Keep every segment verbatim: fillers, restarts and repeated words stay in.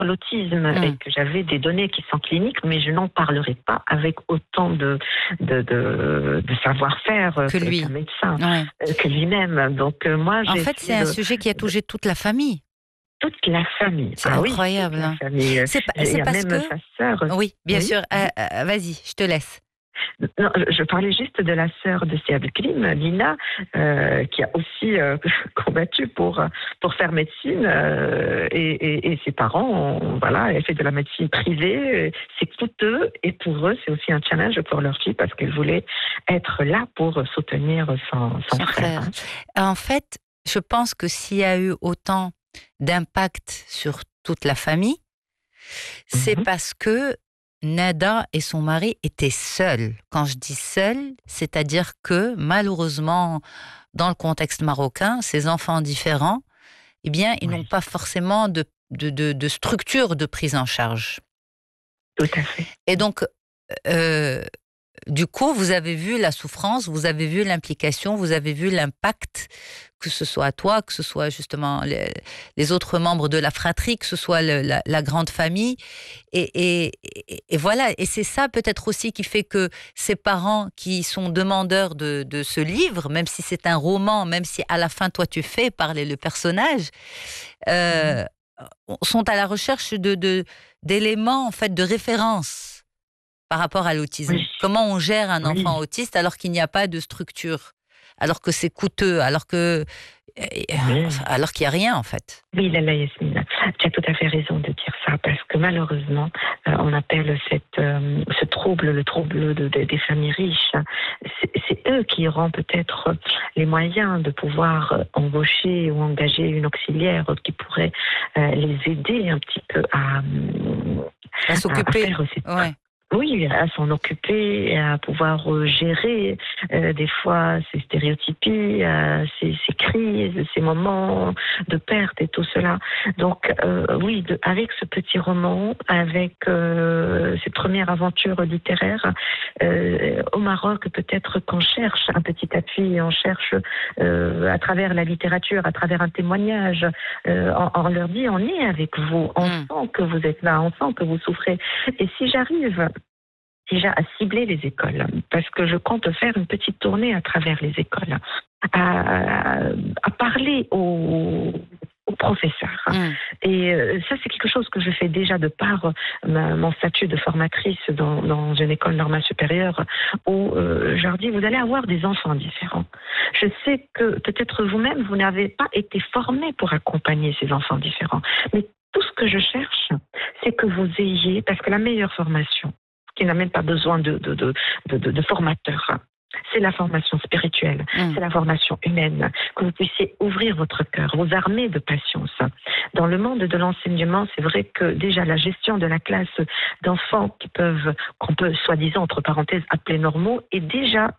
l'autisme Mmh. et que j'avais des données qui sont cliniques, mais je n'en parlerai pas avec autant de, de, de, de savoir-faire Que que- lui. qu'un médecin, Ouais. euh, que lui-même. Donc euh, moi, En j'ai fait, c'est essayé un de, sujet qui a touché toute la famille. toute la famille. C'est Ah oui, toute incroyable, la hein. famille. Euh, C'est pa Il c'est y a parce même que sa sœur. oui, bien Oui. sûr. Heu heu, vas-y, je te laisse. Non, je je parlais juste de la sœur de Siad Krim, Lina, euh, qui a aussi euh, combattu pour, pour faire médecine. euh, et, et- et ses parents, ont- voilà, elle fait de la médecine privée. euh, C'est coûteux. Et pour eux, c'est aussi un challenge pour leur fille parce qu'elle voulait être là pour soutenir son, son Son frère. frère. hein. En fait, je pense que s'il y a eu autant d'impact sur toute la famille, c'est Mhm. parce que Nada et son mari étaient seuls. Quand je dis seuls, c'est-à-dire que malheureusement, dans le contexte marocain, ces enfants différents, eh bien, ils n'ont Oui, pas forcément de, de, de, de structure de prise en charge. tout à fait. Et donc, euh, du coup, vous avez vu la souffrance, vous avez vu l'implication, vous avez vu l'impact, que ce soit toi, que ce soit justement les, les autres membres de la fratrie, que ce soit le- la, la grande famille. Et, et, et- et voilà, et c'est ça peut-être aussi qui fait que ces parents qui sont demandeurs de, de ce livre, même si c'est un roman, même si à la fin toi tu fais parler le personnage, Mhm. euh, sont à la recherche de, de, d'éléments en fait de référence par rapport à l'autisme. Oui, Comment on gère un enfant oui, autiste alors qu'il n'y a pas de structure, alors que c'est coûteux, alors que euh, oui. alors qu'il n'y a rien en fait. Oui, Lala Yasmine, tu as tout à fait raison de dire ça, parce que malheureusement, euh, on appelle cette, euh, ce trouble le trouble de, de- des familles riches. C'est c'est eux qui auront peut-être les moyens de pouvoir euh, embaucher ou engager une auxiliaire qui pourrait euh, les aider un petit peu à, euh, À à, à s'occuper. faire ces Ouais. oui, à s'en occuper, à pouvoir euh, gérer euh, des fois ces stéréotypies, euh, ces, ces crises, ces moments de perte et tout cela. Donc euh, oui, de- avec ce petit roman, avec euh, cette première aventure littéraire euh, au Maroc, peut-être qu'on cherche un petit appui, on cherche euh, à travers la littérature, à travers un témoignage, euh, on, on leur dit on est avec vous, on Mm. sent que vous êtes là, on sent que vous souffrez. Et si j'arrive déjà à cibler les écoles, parce que je compte faire une petite tournée à travers les écoles, à, à parler aux, aux professeurs. Mm. Et euh, ça, c'est quelque chose que je fais déjà de par ma- mon statut de formatrice dans, dans une école normale supérieure, où euh, je leur dis, vous allez avoir des enfants différents. Je sais que peut-être vous-même, vous n'avez pas été formé pour accompagner ces enfants différents. Mais tout ce que je cherche, c'est que vous ayez, parce que la meilleure formation, qui n'a même pas besoin de, de, de, de, de, de formateurs, c'est la formation spirituelle, Mm. c'est la formation humaine, que vous puissiez ouvrir votre cœur, vous armer de patience. Dans le monde de l'enseignement, c'est vrai que déjà la gestion de la classe d'enfants qui peuvent, qu'on peut soi-disant, entre parenthèses, appeler normaux, est déjà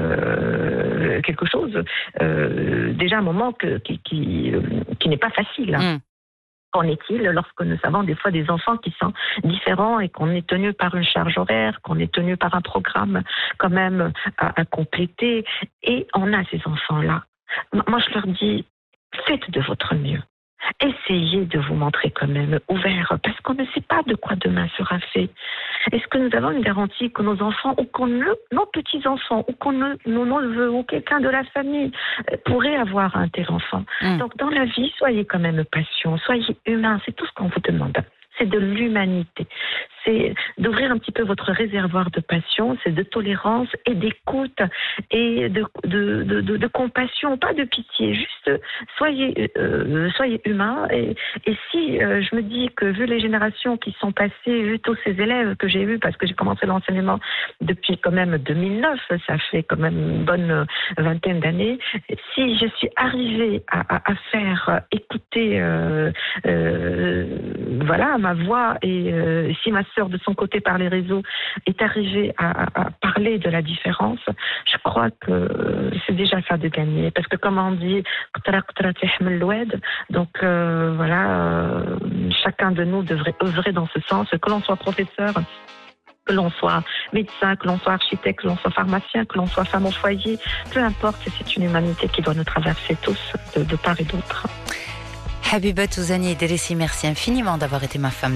euh, quelque chose, euh, déjà un moment que, qui, qui, euh, qui n'est pas facile. Mm. Qu'en est-il lorsque nous avons des fois des enfants qui sont différents et qu'on est tenu par une charge horaire, qu'on est tenu par un programme quand même à, à compléter, et on a ces enfants-là. M- Moi, je leur dis, faites de votre mieux. Essayez de vous montrer quand même ouvert, parce qu'on ne sait pas de quoi demain sera fait. Est-ce que nous avons une garantie que nos enfants, ou qu'on ne, nos petits-enfants, ou qu'on ne, nos neveux, ou quelqu'un de la famille euh, pourrait avoir un tel enfant? Mm. Donc dans la vie, soyez quand même patient, soyez humain, c'est tout ce qu'on vous demande. C'est de l'humanité. C'est d'ouvrir un petit peu votre réservoir de patience et de tolérance et d'écoute et de, de, de, de, de compassion, pas de pitié. Juste soyez, euh, soyez humain. Et, et si euh, je me dis que vu les générations qui sont passées, vu tous ces élèves que j'ai eus, parce que j'ai commencé l'enseignement depuis quand même deux mille neuf, ça fait quand même une bonne vingtaine d'années, si je suis arrivée à, à, à faire écouter euh, euh, voilà, ma voix, et euh, si ma sœur de son côté par les réseaux est arrivée à, à, à parler de la différence, je crois que euh, c'est déjà ça de gagner. Parce que comme on dit, donc euh, voilà, euh, chacun de nous devrait œuvrer dans ce sens, que l'on soit professeur, que l'on soit médecin, que l'on soit architecte, que l'on soit pharmacien, que l'on soit femme au foyer, peu importe, c'est une humanité qui doit nous traverser tous, de, de part et d'autre. Habiba Touzani Idrissi, merci infiniment d'avoir été ma femme.